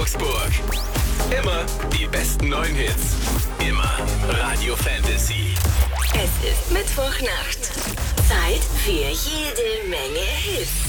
Augsburg. Immer die besten neuen Hits. Immer Radio Fantasy. Es ist Mittwochnacht. Zeit für jede Menge Hits.